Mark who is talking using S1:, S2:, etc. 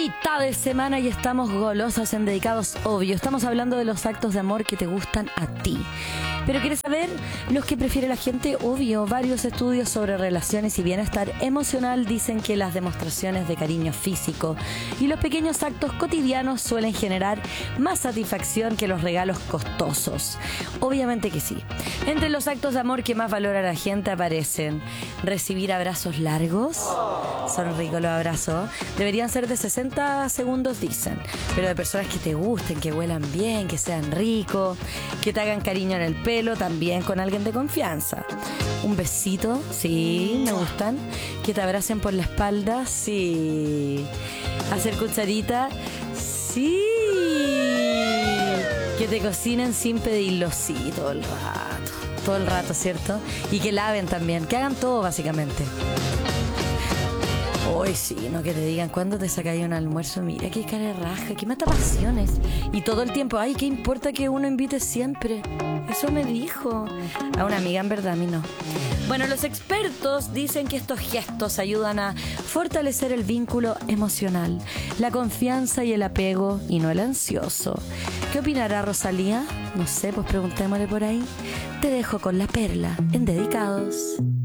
S1: Mitad de semana y estamos golosas en Dedicados, obvio. Estamos hablando de los actos de amor que te gustan a ti. Pero ¿quieres saber los que prefiere la gente? Obvio, varios estudios sobre relaciones y bienestar emocional dicen que las demostraciones de cariño físico y los pequeños actos cotidianos suelen generar más satisfacción que los regalos costosos. Obviamente que sí. Entre los actos de amor que más valora la gente aparecen recibir abrazos largos. Son ricos los abrazos. Deberían ser de 60 segundos, dicen. Pero de personas que te gusten, que huelan bien, que sean ricos, que te hagan cariño en el pelo, también con alguien de confianza. Un besito, sí, me gustan. Que te abracen por la espalda, sí. Hacer cucharita, sí. Que te cocinen sin pedirlo, sí, todo el rato. Todo el rato, ¿cierto? Y que laven también, que hagan todo básicamente. Hoy sí, no que te digan cuándo te sacáis un almuerzo, mira qué cara de raja, qué mata pasiones. Y todo el tiempo, ay, ¿qué importa que uno invite siempre? Eso me dijo a una amiga, en verdad, a mí no. Bueno, los expertos dicen que estos gestos ayudan a fortalecer el vínculo emocional, la confianza y el apego, y no el ansioso. ¿Qué opinará Rosalía? No sé, pues preguntémosle por ahí. Te dejo con la perla en Dedicados.